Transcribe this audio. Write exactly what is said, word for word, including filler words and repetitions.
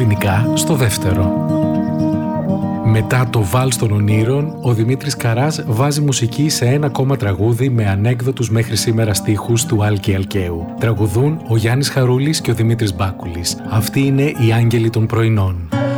ελληνικά στο δεύτερο. Μετά το Βάλς των Ονείρων, ο Δημήτρης Καράς βάζει μουσική σε ένα ακόμα τραγούδι με ανέκδοτους μέχρι σήμερα στίχους του Άλκη Αλκαίου. Τραγουδούν ο Γιάννης Χαρούλης και ο Δημήτρης Μπάκουλης. Αυτοί είναι οι Άγγελοι των Πρωινών.